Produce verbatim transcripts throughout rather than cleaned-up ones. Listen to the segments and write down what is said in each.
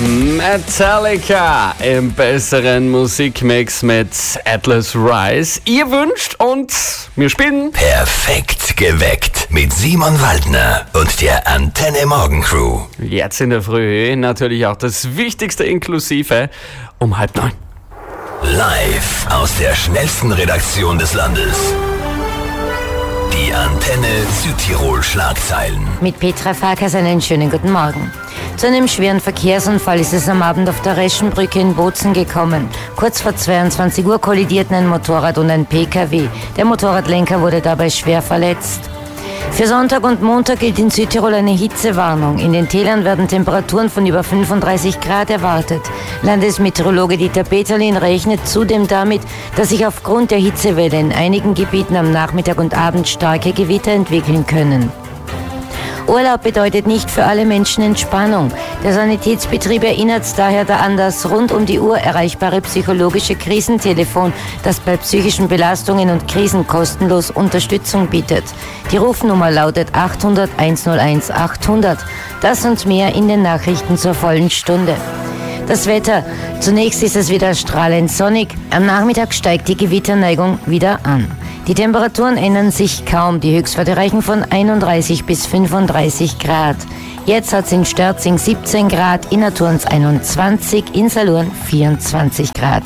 Metallica im besseren Musikmix mit Atlas Rise. Ihr wünscht und wir spielen Perfekt geweckt mit Simon Waldner und der Antenne Morgen Crew. Jetzt in der Früh natürlich auch das Wichtigste inklusive um halb neun. Live aus der schnellsten Redaktion des Landes. Die Antenne Südtirol Schlagzeilen. Mit Petra Farkas einen schönen guten Morgen. Zu einem schweren Verkehrsunfall ist es am Abend auf der Reschenbrücke in Bozen gekommen. Kurz vor zweiundzwanzig Uhr kollidierten ein Motorrad und ein P K W. Der Motorradlenker wurde dabei schwer verletzt. Für Sonntag und Montag gilt in Südtirol eine Hitzewarnung. In den Tälern werden Temperaturen von über fünfunddreißig Grad erwartet. Landesmeteorologe Dieter Peterlin rechnet zudem damit, dass sich aufgrund der Hitzewelle in einigen Gebieten am Nachmittag und Abend starke Gewitter entwickeln können. Urlaub bedeutet nicht für alle Menschen Entspannung. Der Sanitätsbetrieb erinnert daher daran das rund um die Uhr erreichbare psychologische Krisentelefon, das bei psychischen Belastungen und Krisen kostenlos Unterstützung bietet. Die Rufnummer lautet achthundert einhunderteins achthundert. Das und mehr in den Nachrichten zur vollen Stunde. Das Wetter. Zunächst ist es wieder strahlend sonnig. Am Nachmittag steigt die Gewitterneigung wieder an. Die Temperaturen ändern sich kaum. Die Höchstwerte reichen von einunddreißig bis fünfunddreißig Grad. Jetzt hat es in Sterzing siebzehn Grad, in Naturns einundzwanzig, in Salurn vierundzwanzig Grad.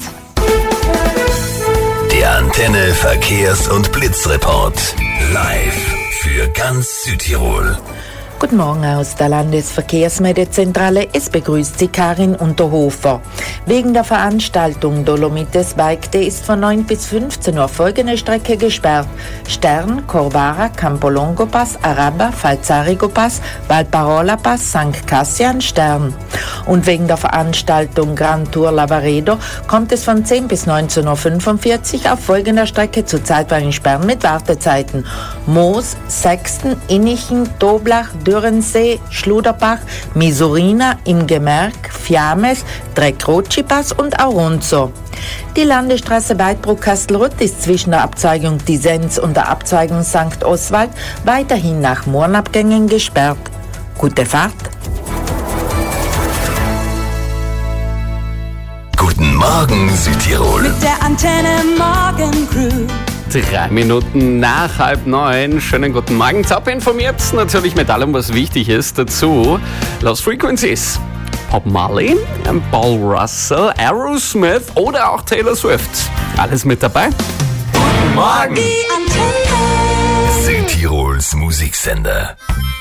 Der Antenne Verkehrs- und Blitzreport. Live für ganz Südtirol. Guten Morgen aus der Landesverkehrsmeldezentrale. Es begrüßt Sie Karin Unterhofer. Wegen der Veranstaltung Dolomites Bike Day ist von neun bis fünfzehn Uhr folgende Strecke gesperrt: Stern, Corvara, Campolongo Pass, Araba, Falzarigo Pass, Valparola Pass, Sankt Cassian, Stern. Und wegen der Veranstaltung Grand Tour Lavaredo kommt es von zehn bis neunzehn Uhr fünfundvierzig auf folgender Strecke zu zeitweiligen Sperren mit Wartezeiten: Moos, Sexten, Innichen, Doblach, Dürrensee, Schluderbach, Misurina, im Gemerk, Fiames, Dreck-Rotschi-Pass und Auronzo. Die Landesstraße Weidbruck-Kastelruth ist zwischen der Abzweigung Disenz und der Abzweigung Sankt Oswald weiterhin nach Mohrenabgängen gesperrt. Gute Fahrt! Guten Morgen Südtirol. Mit der Antenne Morgen Crew. Drei Minuten nach halb neun. Schönen guten Morgen. Top informiert natürlich mit allem, was wichtig ist. Dazu Lost Frequencies, Bob Marley, Paul Russell, Aerosmith oder auch Taylor Swift. Alles mit dabei. Guten Morgen. Die Antenne. Südtirols Musiksender.